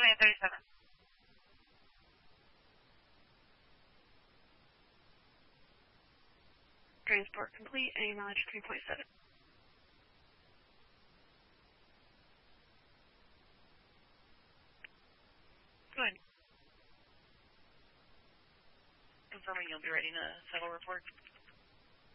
2037. Transport complete, any mileage 3.7. Go ahead. Confirming you'll be writing a settle report.